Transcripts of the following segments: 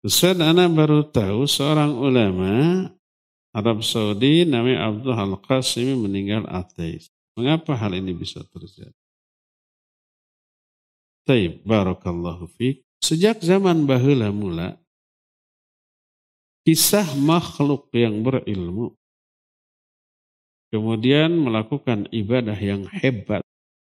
Ustaz, ana baru tahu seorang ulama Arab Saudi namanya Abdul Al-Qasimi meninggal ateis. Mengapa hal ini bisa terjadi? Taib, barakallahu fiik. Sejak zaman baheula mula, kisah makhluk yang berilmu, kemudian melakukan ibadah yang hebat,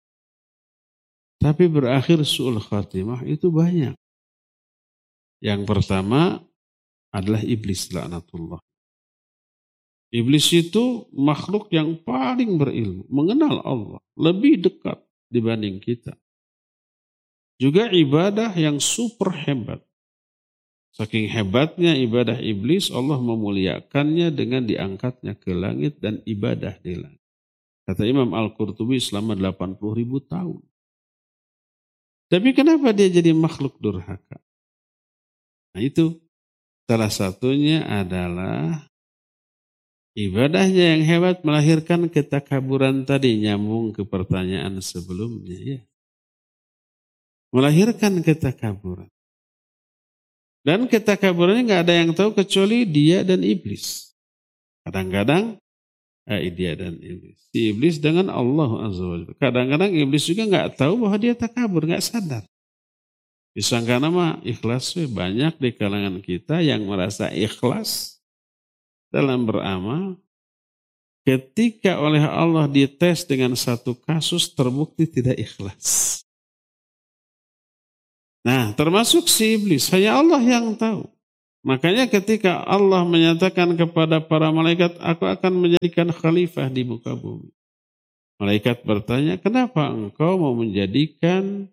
tapi berakhir su'ul khatimah itu banyak. Yang pertama adalah iblis laknatullah. Iblis itu makhluk yang paling berilmu, mengenal Allah, lebih dekat dibanding kita. Juga ibadah yang super hebat. Saking hebatnya ibadah iblis, Allah memuliakannya dengan diangkatnya ke langit dan ibadah di langit. Kata Imam Al-Qurtubi selama 80.000 tahun. Tapi kenapa dia jadi makhluk durhaka? Nah itu salah satunya adalah ibadahnya yang hebat melahirkan ketakaburan tadi, nyambung ke pertanyaan sebelumnya ya. Melahirkan ketakaburan. Dan ketakaburannya nggak ada yang tahu kecuali dia dan iblis. Kadang-kadang dia dan iblis. Si iblis dengan Allah Azza wa Jalla. Kadang-kadang iblis juga nggak tahu bahwa dia takabur, nggak sadar. Disangka nama ikhlas, banyak di kalangan kita yang merasa ikhlas dalam beramal. Ketika oleh Allah dites dengan satu kasus terbukti tidak ikhlas. Nah, termasuk si iblis, hanya Allah yang tahu. Makanya ketika Allah menyatakan kepada para malaikat, aku akan menjadikan khalifah di muka bumi. Malaikat bertanya, kenapa engkau mau menjadikan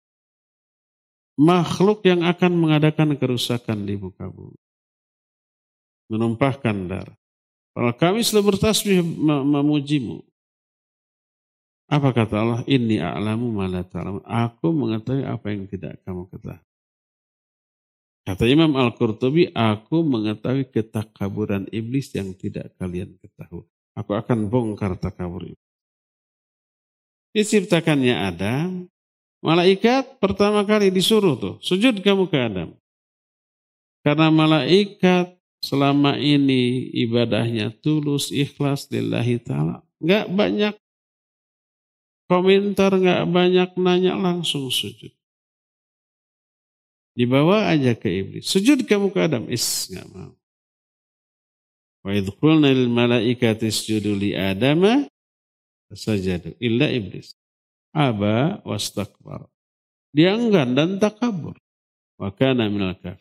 makhluk yang akan mengadakan kerusakan di muka bumi? Menumpahkan darah. Kalau kami selalu bertasbih memujimu. Apa kata Allah? Inni a'lamu ma la ta'lamun. Aku mengetahui apa yang tidak kamu ketahui. Kata Imam Al-Qurtubi, aku mengetahui ketakaburan iblis yang tidak kalian ketahui. Aku akan bongkar takabur iblis. Diciptakannya Adam, malaikat pertama kali disuruh tuh, sujud kamu ke Adam. Karena malaikat selama ini ibadahnya tulus, ikhlas lillahi ta'ala. Enggak banyak komentar, enggak banyak nanya, langsung sujud. Dibawa aja ke iblis. Sujud kamu ke Adam. Enggak mau. Wa idh qulna lil malaikati isjudu li Adama fasajadu illa iblis. Aba wastakbar. Dia enggan dan takabur. Wa kana minal kafir.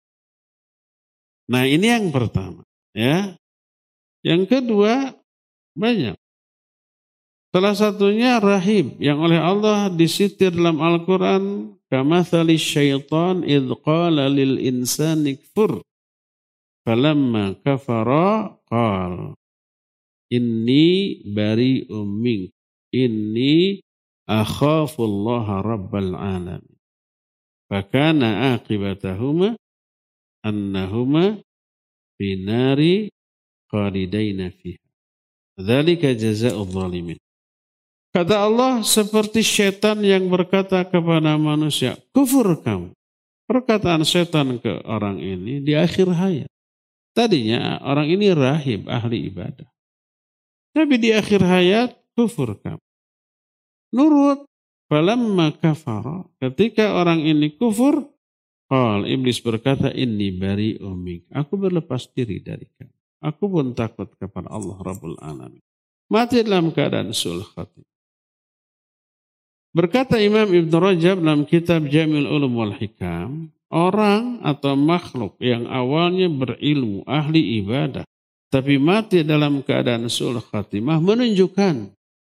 Nah, ini yang pertama, ya. Yang kedua, banyak. Salah satunya rahib yang oleh Allah disitir dalam Al-Qur'an, kamatsali syaitan idz qala lil insani kfur falamma kafara qala inni bari'um mink inni akhafullaha rabbal alamin fakana aqibatahuma annahuma binari khalidaina fiha dzalika jazaa'udz zalimin. Kata Allah, seperti setan yang berkata kepada manusia, kufur kamu. Perkataan setan ke orang ini di akhir hayat. Tadinya orang ini rahib, ahli ibadah. Tapi di akhir hayat, kufur kamu. Nurut, falamma kafara. Ketika orang ini kufur, iblis berkata, inni bari'um mink. Aku berlepas diri dari kamu. Aku pun takut kepada Allah Rabbul Alamin. Mati dalam keadaan su'ul khatimah. Berkata Imam Ibn Rajab dalam kitab Jami'ul Ulum wal Hikam, orang atau makhluk yang awalnya berilmu, ahli ibadah, tapi mati dalam keadaan su'ul khatimah menunjukkan,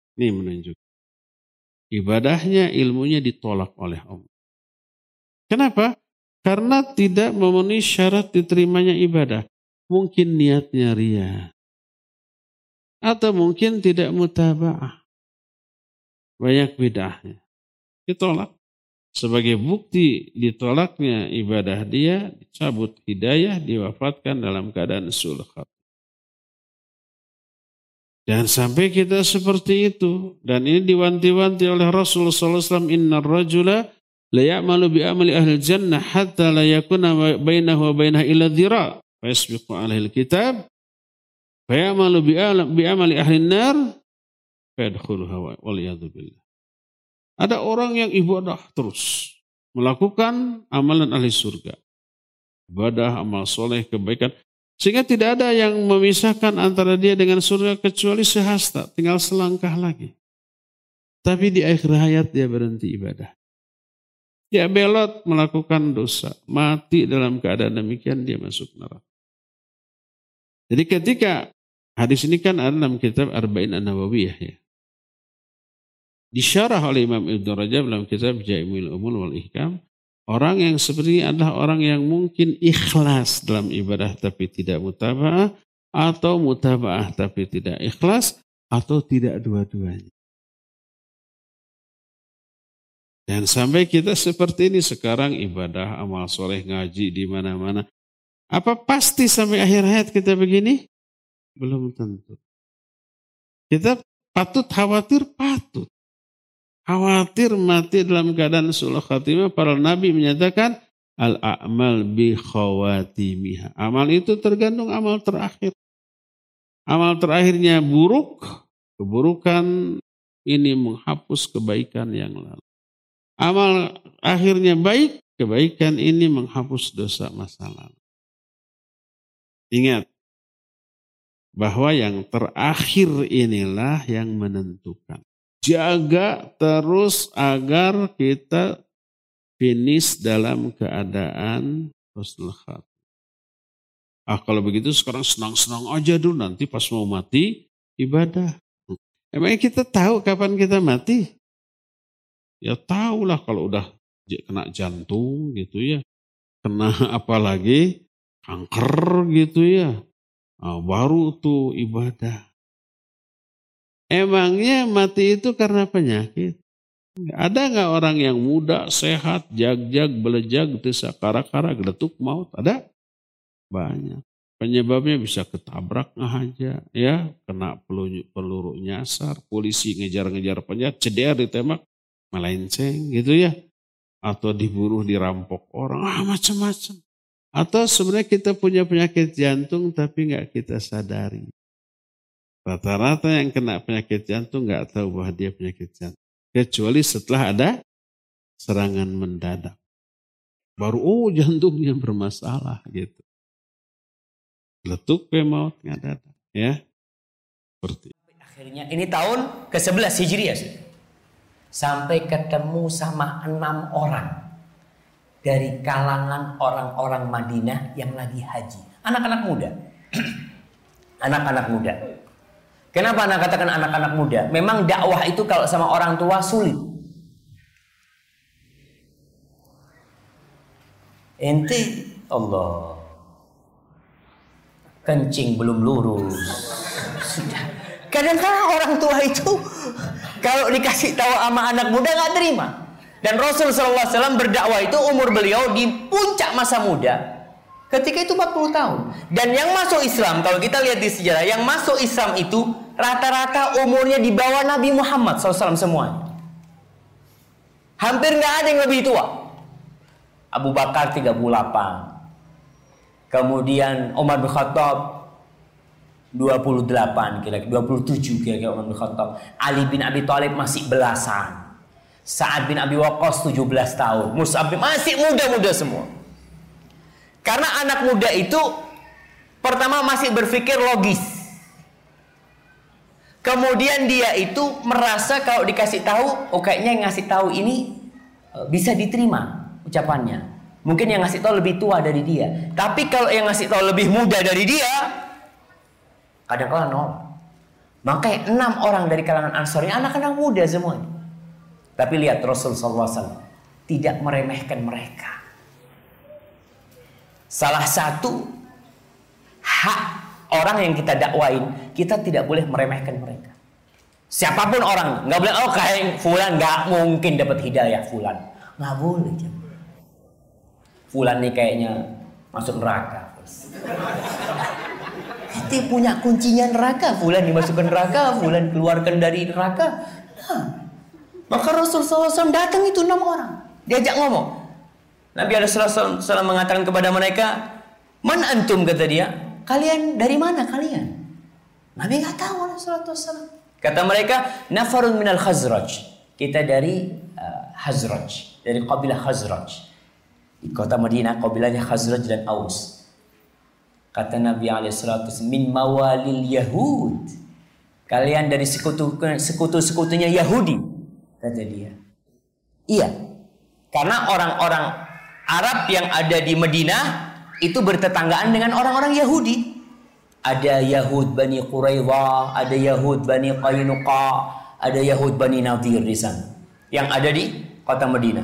ibadahnya, ilmunya ditolak oleh Allah. Kenapa? Karena tidak memenuhi syarat diterimanya ibadah. Mungkin niatnya riya. Atau mungkin tidak mutaba'ah. Banyak bid'ahnya. Ditolak. Sebagai bukti ditolaknya ibadah dia, dicabut hidayah, diwafatkan dalam keadaan su'ul khatimah. Jangan sampai kita seperti itu. Dan ini diwanti-wanti oleh Rasulullah SAW. Innar rajula la ya'malu bi amali ahli jannah hatta la yakuna bainahu wa bainaha illa dhira fa yasbiqu alaihi alkitab fa ya'malu bi amali ahli nar fa yadkhuluha wal iyadu billah. Ada orang yang ibadah terus melakukan amalan ahli surga, ibadah, amal soleh, kebaikan, sehingga tidak ada yang memisahkan antara dia dengan surga kecuali sehasta, tinggal selangkah lagi. Tapi di akhir hayat dia berhenti ibadah. Dia belot melakukan dosa, mati dalam keadaan demikian dia masuk neraka. Jadi ketika hadis ini kan ada dalam kitab Arba'in An-Nawawiyah ya. Disyarah oleh Imam Ibn Rajab dalam kitab Jami'ul Ulum wal Ihkam. Orang yang seperti ini adalah orang yang mungkin ikhlas dalam ibadah tapi tidak mutaba'ah, atau mutaba'ah tapi tidak ikhlas, atau tidak dua-duanya. Dan sampai kita seperti ini sekarang ibadah, amal soleh, ngaji di mana-mana. Apa pasti sampai akhir hayat kita begini? Belum tentu. Kita patut khawatir, patut. Khawatir mati dalam keadaan su'ul khatimah. Para nabi menyatakan al-a'mal bi khawatimiha. Amal itu tergantung amal terakhir. Amal terakhirnya buruk, keburukan ini menghapus kebaikan yang lalu. Amal akhirnya baik, kebaikan ini menghapus dosa masa lalu. Ingat bahwa yang terakhir inilah yang menentukan. Jaga terus agar kita finish dalam keadaan husnul khatimah. Kalau begitu sekarang senang-senang aja dulu, nanti pas mau mati ibadah. Emangnya kita tahu kapan kita mati? Ya tahulah kalau udah kena jantung gitu ya, kena apa lagi, kanker gitu ya, baru tuh ibadah. Emangnya mati itu karena penyakit? Ada nggak orang yang muda, sehat, jag-jag, belejag, desa kara-kara, geletuk maut? Ada? Banyak. Penyebabnya bisa ketabrak aja, ya, kena peluru nyasar, polisi ngejar-ngejar penjahat, ceder ditembak, melenceng gitu ya, atau dibunuh, dirampok orang, macam-macam. Atau sebenarnya kita punya penyakit jantung tapi nggak kita sadari. Rata-rata yang kena penyakit jantung nggak tahu bahwa dia penyakit jantung, kecuali setelah ada serangan mendadak. Baru jantungnya bermasalah gitu. Letuk maut ngadat ya. Seperti. Akhirnya ini tahun ke-11 Hijriah. Sampai ketemu sama 6 orang dari kalangan orang-orang Madinah yang lagi haji. Anak-anak muda. Anak-anak muda. Kenapa anak katakan anak-anak muda? Memang dakwah itu kalau sama orang tua sulit. Ente Allah kencing belum lurus. Sudah. Kadang-kadang orang tua itu kalau dikasih tahu sama anak muda nggak terima. Dan Rasul SAW berdakwah itu umur beliau di puncak masa muda. Ketika itu 40 tahun. Dan yang masuk Islam, kalau kita lihat di sejarah, yang masuk Islam itu rata-rata umurnya di bawah Nabi Muhammad SAW semuanya. Hampir nggak ada yang lebih tua. Abu Bakar 38. Kemudian Umar bin Khattab 28 kira-kira, 27 kira-kira Umar bin Khattab. Ali bin Abi Thalib masih belasan. Sa'ad bin Abi Waqqas 17 tahun. Mus'ab masih muda-muda semua. Karena anak muda itu pertama masih berpikir logis. Kemudian dia itu merasa kalau dikasih tahu, oh kayaknya yang ngasih tahu ini bisa diterima ucapannya. Mungkin yang ngasih tahu lebih tua dari dia. Tapi kalau yang ngasih tahu lebih muda dari dia, kadang-kadang nol. Makanya 6 orang dari kalangan Ansar ini anak-anak muda semuanya. Tapi lihat Rasulullah SAW tidak meremehkan mereka. Salah satu hak orang yang kita dakwain, kita tidak boleh meremehkan mereka. Siapapun orang, nggak boleh, oh kayak fulan nggak mungkin dapat hidayah fulan, nggak boleh. Fulan nih kayaknya masuk neraka. Kita punya kuncinya neraka, fulan dimasukkan neraka, fulan keluarkan dari neraka. Nah, maka Rasulullah SAW datang itu 6 orang Diajak ngomong. Nabi SAW mengatakan kepada mereka, "Man antum?" kata dia. "Kalian dari mana kalian?" Nabi nggak tahu SAW. Kata mereka, "Nafarun minal Khazraj." Kita dari Khazraj, dari kabilah Khazraj. Di kota Madinah kabilahnya Khazraj dan Aus. Kata Nabi SAW, "Min mawalil Yahud." Kalian dari sekutu-sekutunya Yahudi, kata dia. Iya, karena orang-orang Arab yang ada di Madinah itu bertetanggaan dengan orang-orang Yahudi. Ada Yahud Bani Quraidah, ada Yahud Bani Qainuqa, ada Yahud Bani Nadir di sana yang ada di kota Madinah.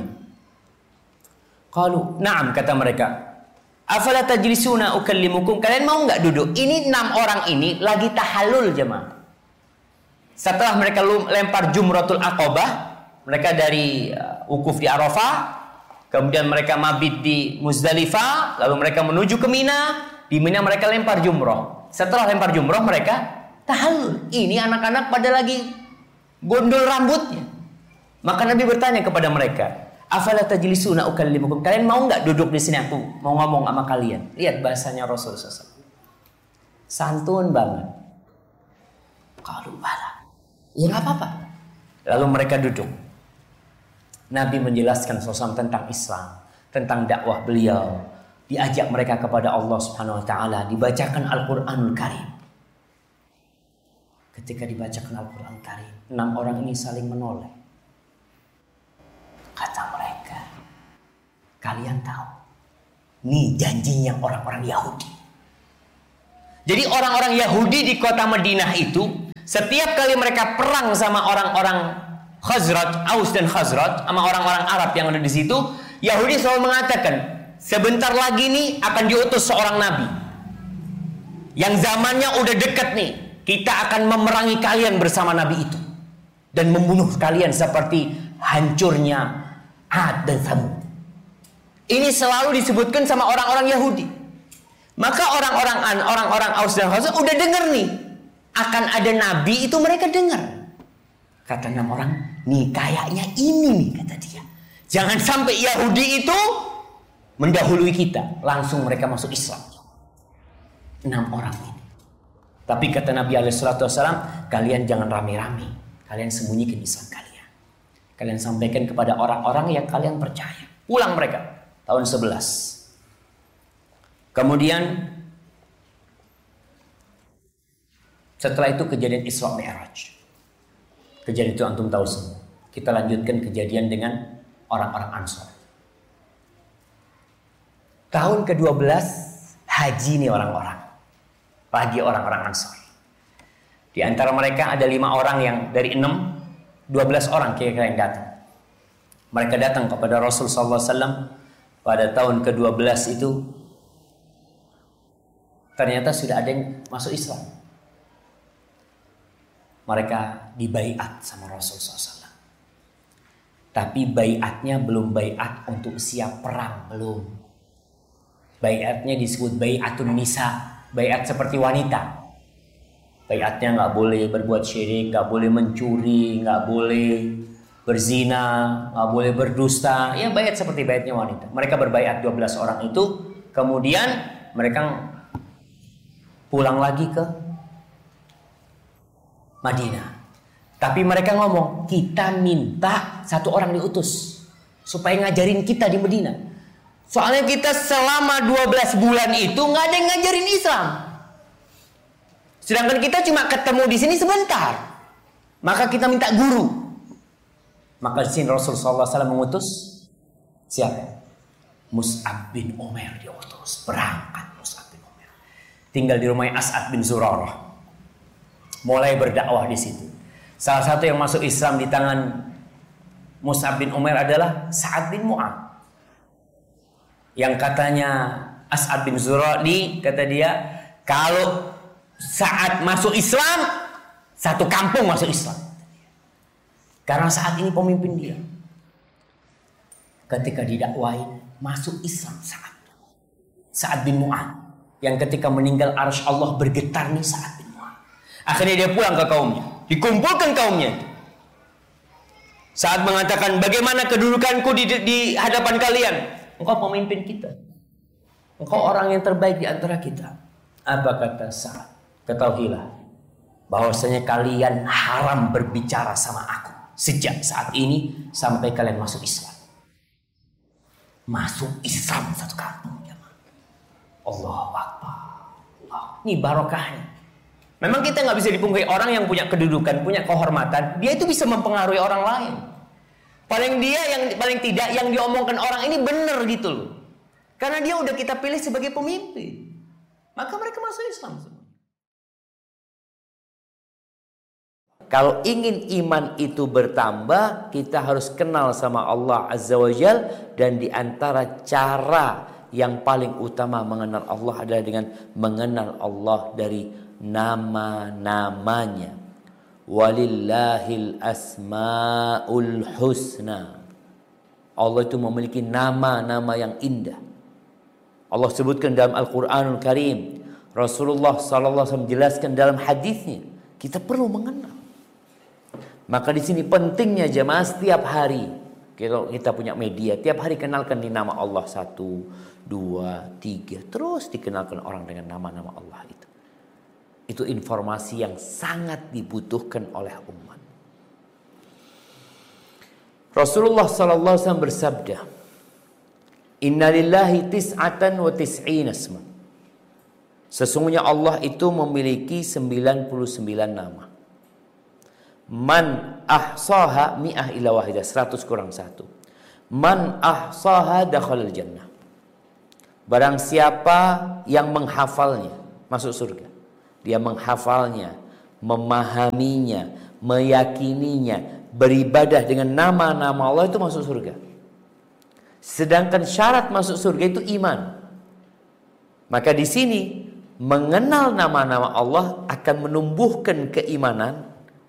Qalu, "Na'am," kata mereka. "Afala tajlisuna ukallimukum?" Kalian mau nggak duduk? Ini 6 orang ini lagi tahallul jemaah. Setelah mereka lempar Jumratul Aqabah, mereka dari wukuf di Arafah, kemudian mereka mabit di Muzdalifah, lalu mereka menuju ke Mina. Di Mina mereka lempar jumroh. Setelah lempar jumroh mereka tahallul. Ini anak-anak pada lagi gondol rambutnya. Maka Nabi bertanya kepada mereka, "Afala tajlisuna ukallimukum?" Kalian mau nggak duduk di sini, aku mau ngomong sama kalian. Lihat bahasanya Rasul SAW. Santun banget. Kalau bala, ya nggak apa-apa. Lalu mereka duduk. Nabi menjelaskan SAW tentang Islam, tentang dakwah beliau, diajak mereka kepada Allah Subhanahu wa taala, dibacakan Al-Qur'anul Karim. Ketika dibacakan Al-Qur'anul Karim, 6 orang ini saling menoleh. Kata mereka, "Kalian tahu, nih janjinya orang-orang Yahudi." Jadi orang-orang Yahudi di kota Madinah itu, setiap kali mereka perang sama orang-orang Khazraj, Aus dan Khazraj, sama orang-orang Arab yang ada di situ, Yahudi selalu mengatakan, sebentar lagi nih akan diutus seorang nabi yang zamannya udah dekat nih, kita akan memerangi kalian bersama nabi itu dan membunuh kalian seperti hancurnya Ad dan Tsamud. Ini selalu disebutkan sama orang-orang Yahudi. Maka orang-orang Aus dan Khazraj udah dengar nih akan ada nabi itu, mereka dengar. Kata 6 orang, nih kayaknya ini nih, kata dia. Jangan sampai Yahudi itu mendahului kita. Langsung mereka masuk Islam. 6 orang ini. Tapi kata Nabi SAW, kalian jangan rame-rame. Kalian sembunyikan Islam kalian. Kalian sampaikan kepada orang-orang yang kalian percaya. Pulang mereka. Tahun 11. Kemudian setelah itu kejadian Isra Mi'raj. Kejadian itu antum tahu semua. Kita lanjutkan kejadian dengan orang-orang Ansor. Tahun ke-12 haji nih orang-orang. Lagi orang-orang Ansor. Di antara mereka ada 5 orang yang dari 6, 12 orang kira-kira yang datang. Mereka datang kepada Rasul SAW pada tahun ke-12 itu. Ternyata sudah ada yang masuk Islam. Mereka dibaiat sama Rasul SAW. Tapi baiatnya belum baiat untuk siap perang, belum. Baiatnya disebut baiatun nisa, baiat seperti wanita. Baiatnya nggak boleh berbuat syirik, nggak boleh mencuri, nggak boleh berzina, nggak boleh berdusta. Ya baiat seperti baiatnya wanita. Mereka berbaiat 12 orang itu, kemudian mereka pulang lagi ke Madinah. Tapi mereka ngomong, kita minta 1 orang diutus supaya ngajarin kita di Madinah. Soalnya kita selama 12 bulan itu nggak ada yang ngajarin Islam. Sedangkan kita cuma ketemu di sini sebentar. Maka kita minta guru. Maka di sini Rasulullah SAW mengutus siapa? Mus'ab bin Umair diutus. Berangkat Mus'ab bin Umair. Tinggal di rumah As'ad bin Zurarah. Mulai berdakwah di situ. Salah satu yang masuk Islam di tangan Mus'ab bin Umair adalah Sa'ad bin Mu'ad. Yang katanya As'ad bin Zurari, kata dia, kalau Sa'ad masuk Islam, satu kampung masuk Islam. Karena saat ini pemimpin dia. Ketika didakwain, masuk Islam Sa'ad bin Mu'ad. Yang ketika meninggal arsy Allah bergetar nih Sa'ad bin Mu'ad. Akhirnya dia pulang ke kaumnya. Dikumpulkan kaumnya. Saat mengatakan bagaimana kedudukanku di hadapan kalian. Engkau pemimpin kita. Engkau orang yang terbaik di antara kita. Apa kata Sa'ad? Ketahuilah bahwasanya kalian haram berbicara sama aku sejak saat ini sampai kalian masuk Islam. Masuk Islam satu kampung. Allahu Akbar. Ini barokahnya. Memang kita nggak bisa dipungkiri orang yang punya kedudukan, punya kehormatan, dia itu bisa mempengaruhi orang lain. Paling tidak yang diomongkan orang ini benar gitu loh. Karena dia udah kita pilih sebagai pemimpin. Maka mereka masuk Islam semua. Kalau ingin iman itu bertambah, kita harus kenal sama Allah Azza wa Jal, dan di antara cara yang paling utama mengenal Allah adalah dengan mengenal Allah dari nama-namanya. Walillahil asmaul husna. Allah itu memiliki nama-nama yang indah. Allah sebutkan dalam Al-Quranul Karim. Rasulullah SAW menjelaskan dalam hadisnya. Kita perlu mengenal. Maka di sini pentingnya jemaah setiap hari. Kalau kita punya media, tiap hari kenalkan di nama Allah 1, 2, 3. Terus dikenalkan orang dengan nama-nama Allah itu. Itu informasi yang sangat dibutuhkan oleh umat. Rasulullah SAW bersabda, Inna lillahi tis'atan wa tis'ina asma. Sesungguhnya Allah itu memiliki 99 nama. Man ahsaha mi'ah ila wahidah, 100 kurang 1. Man ahsaha dakhalal jannah. Barang siapa yang menghafalnya masuk surga. Dia menghafalnya, memahaminya, meyakininya, beribadah dengan nama-nama Allah itu masuk surga. Sedangkan syarat masuk surga itu iman. Maka di sini mengenal nama-nama Allah akan menumbuhkan keimanan,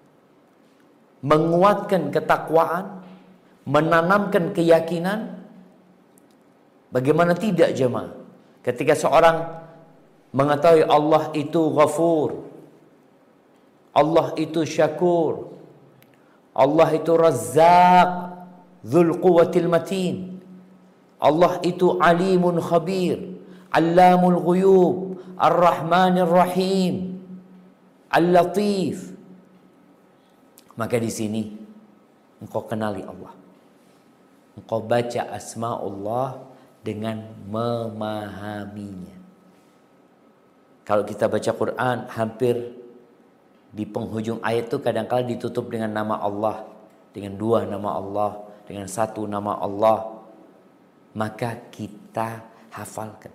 menguatkan ketakwaan, menanamkan keyakinan. Bagaimana tidak jemaah? Ketika seorang mengetahui Allah itu Ghafur, Allah itu Syakur, Allah itu Razzaq, Dzul Quwwatil Matin, Allah itu Alimun Khabir, Allamul Ghuyub, Ar-Rahmanir Rahim, Al-Latif. Maka di sini engkau kenali Allah. Engkau baca asmaullah dengan memahaminya. Kalau kita baca Quran, hampir di penghujung ayat itu kadang-kala ditutup dengan nama Allah, dengan 2 nama Allah, dengan 1 nama Allah. Maka kita hafalkan,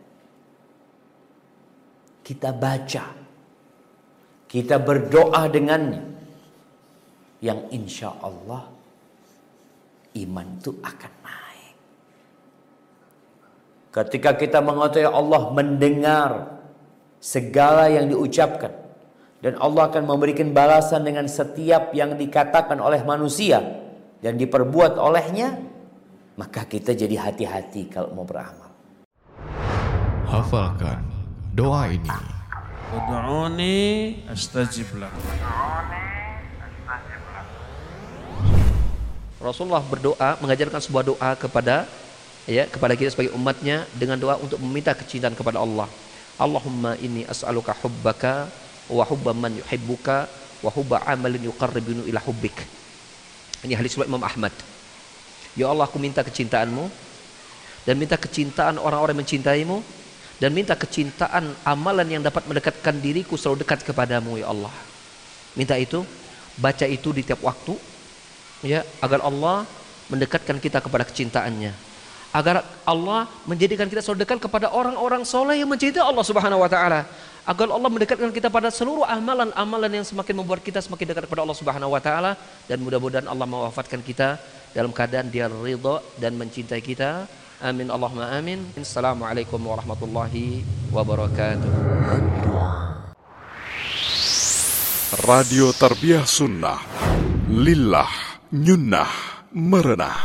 kita baca, kita berdoa dengannya, yang insya Allah iman itu akan naik. Ketika kita mengetahui Allah mendengar segala yang diucapkan, dan Allah akan memberikan balasan dengan setiap yang dikatakan oleh manusia dan diperbuat olehnya, maka kita jadi hati-hati kalau mau beramal. Hafalkan doa ini. Ud'uni astajib lakum. Rasulullah berdoa, mengajarkan sebuah doa kepada kita sebagai umatnya, dengan doa untuk meminta kecintaan kepada Allah. Allahumma inni as'aluka hubbaka wa hubba man yuhibbuka wa hubba amalin yuqarribunu ila hubbik. Ini hadis riwayat Imam Ahmad. Ya Allah, aku minta kecintaanmu dan minta kecintaan orang-orang yang mencintaimu, dan minta kecintaan amalan yang dapat mendekatkan diriku selalu dekat kepadamu ya Allah. Minta itu, baca itu di tiap waktu, ya, agar Allah mendekatkan kita kepada kecintaannya. Agar Allah menjadikan kita selalu dekat kepada orang-orang soleh yang mencintai Allah Subhanahu wa taala. Agar Allah mendekatkan kita pada seluruh amalan-amalan yang semakin membuat kita semakin dekat kepada Allah Subhanahu wa taala, dan mudah-mudahan Allah mewafatkan kita dalam keadaan Dia ridha dan mencintai kita. Amin Allahumma amin. Assalamualaikum warahmatullahi wabarakatuh. Radio Tarbiyah Sunnah, lillah nyunnah merenah.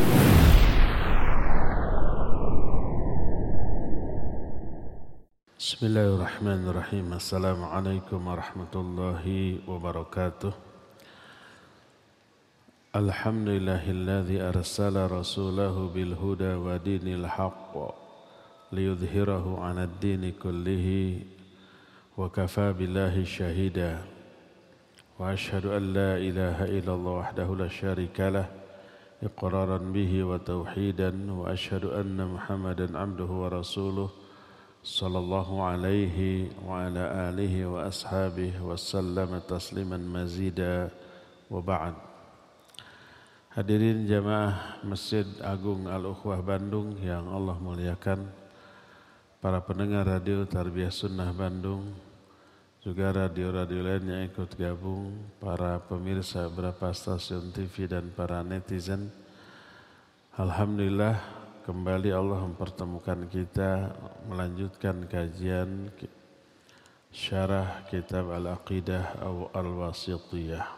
Bismillahirrahmanirrahim. Assalamualaikum warahmatullahi wabarakatuh. Alhamdulillahilladzi arsala rasulahu bil huda wa dinil haqq liyudhhirahu 'alad dini kullihi wa kafa billahi shahida wa asyhadu an la ilaha illallah wahdahu la syarika lah iqraran bihi wa tauhidan wa asyhadu anna Muhammadan 'abduhu wa rasuluh sallallahu alaihi wa ala alihi wa ashabihi wa sallama tasliman mazida wa ba'd. Hadirin jamaah Masjid Agung Al-Ukhwah Bandung yang Allah muliakan, para pendengar radio Tarbiyah Sunnah Bandung, juga radio-radio lain yang ikut gabung, para pemirsa beberapa stasiun TV dan para netizen. Alhamdulillah kembali Allah mempertemukan kita melanjutkan kajian syarah kitab Al-Aqidah Al-Wasithiyah.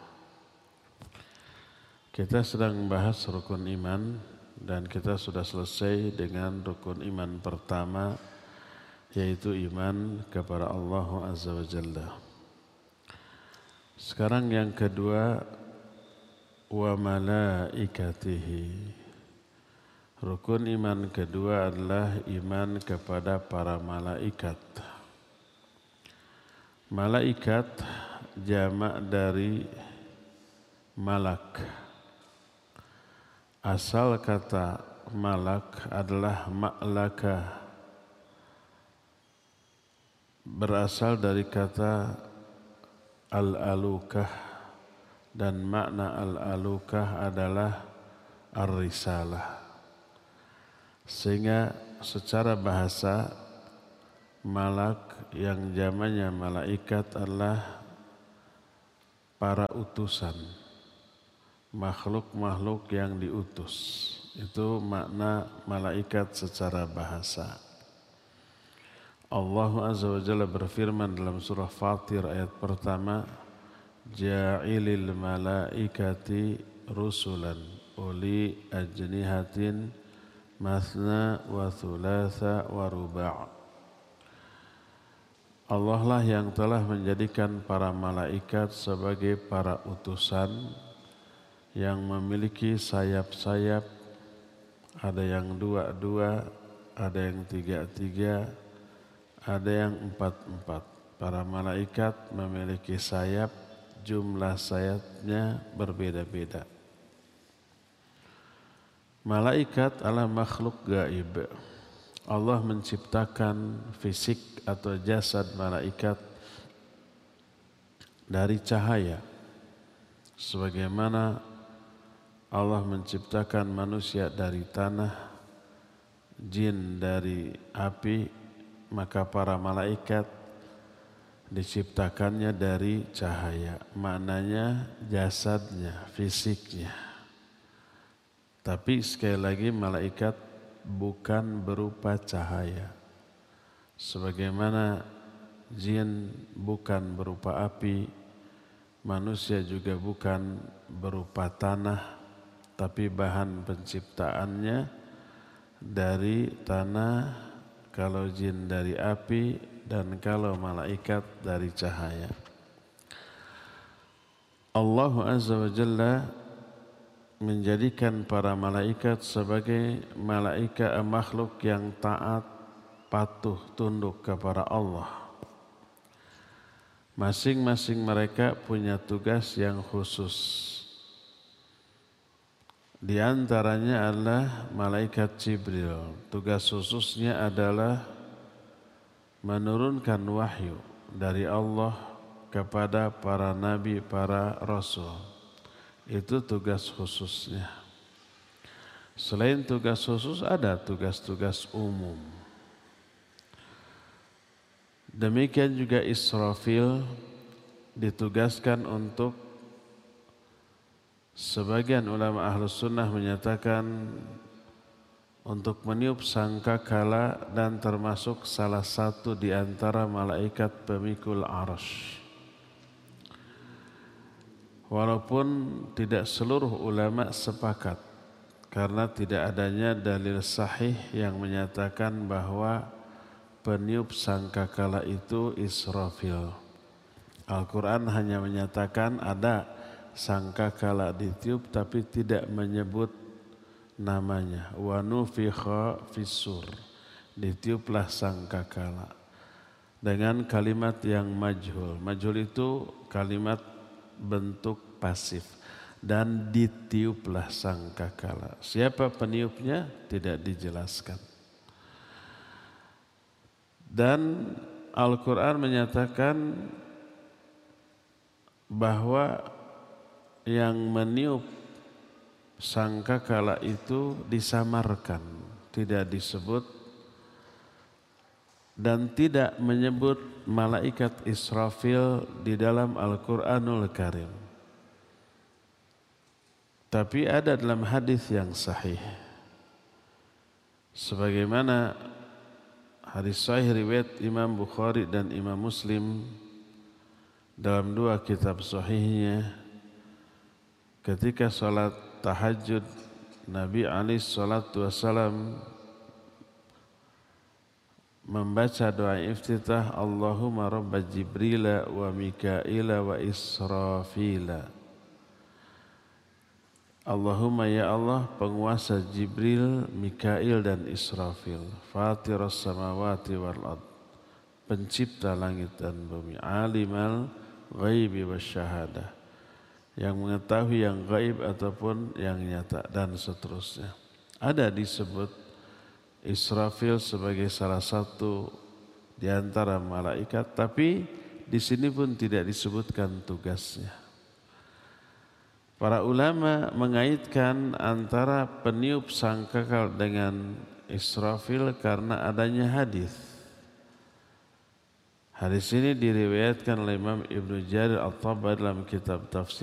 Kita sedang membahas rukun iman dan kita sudah selesai dengan rukun iman pertama, yaitu iman kepada Allah Azza wa Jalla. Sekarang yang kedua, wa malaikatihi. Rukun iman kedua adalah iman kepada para malaikat. Malaikat jamak dari malak. Asal kata malak adalah ma'laka, berasal dari kata al-alukah, dan makna al-alukah adalah ar-risalah. Sehingga secara bahasa malak yang jamaknya malaikat adalah para utusan, makhluk-makhluk yang diutus. Itu makna malaikat secara bahasa. Allah Azza wa Jalla berfirman dalam surah Fatir ayat pertama, Ja'ilil malaikati rusulan uli ajnihatin mathna wa thulatha wa ruba'. Allah lah yang telah menjadikan para malaikat sebagai para utusan yang memiliki sayap-sayap, ada yang dua-dua, ada yang tiga-tiga, ada yang empat-empat. Para malaikat memiliki sayap, jumlah sayapnya berbeda-beda. Malaikat adalah makhluk gaib. Allah menciptakan fisik atau jasad malaikat dari cahaya, sebagaimana Allah menciptakan manusia dari tanah, jin dari api, maka para malaikat diciptakannya dari cahaya. Maknanya jasadnya, fisiknya. Tapi sekali lagi malaikat bukan berupa cahaya. Sebagaimana jin bukan berupa api, manusia juga bukan berupa tanah, tapi bahan penciptaannya dari tanah, kalau jin dari api, dan kalau malaikat dari cahaya. Allah Azza wa Jalla menjadikan para malaikat sebagai malaikat makhluk yang taat, patuh, tunduk kepada Allah. Masing-masing mereka punya tugas yang khusus. Di antaranya adalah malaikat Jibril. Tugas khususnya adalah menurunkan wahyu dari Allah kepada para nabi, para rasul. Itu tugas khususnya. Selain tugas khusus ada tugas-tugas umum. Demikian juga Israfil ditugaskan untuk, sebagian ulama Ahlus Sunnah menyatakan, untuk meniup sangkakala dan termasuk salah satu di antara malaikat pemikul arsy. Walaupun tidak seluruh ulama sepakat, karena tidak adanya dalil sahih yang menyatakan bahwa peniup sangkakala itu Israfil. Al-Quran hanya menyatakan ada sangkakala ditiup tapi tidak menyebut namanya. Wa nufikha fis-sur, ditiuplah sangkakala dengan kalimat yang majhul. Majhul itu kalimat bentuk pasif. Dan ditiuplah sangkakala. Siapa peniupnya tidak dijelaskan. Dan Al-Quran menyatakan bahwa yang meniup sangkakala itu disamarkan, tidak disebut dan tidak menyebut malaikat Israfil di dalam Al-Quranul Karim. Tapi ada dalam hadis yang sahih, sebagaimana hadis sahih riwayat Imam Bukhari dan Imam Muslim dalam dua kitab sahihnya, ketika salat tahajud Nabi alaihi salatu wasalam membaca doa iftitah, Allahumma rabba Jibrila wa Mikaila wa Israfila. Allahumma ya Allah, penguasa Jibril, Mikail dan Israfil, fatiras samawati wal ard, pencipta langit dan bumi, alimal ghaibi wasyahadah, yang mengetahui yang gaib ataupun yang nyata, dan seterusnya. Ada disebut Israfil sebagai salah satu di antara malaikat, tapi di sini pun tidak disebutkan tugasnya. Para ulama mengaitkan antara peniup sangkakala dengan Israfil karena adanya hadis. Hadis ini diriwayatkan oleh Imam Ibnu Jarir At-Tabari dalam kitab tafsir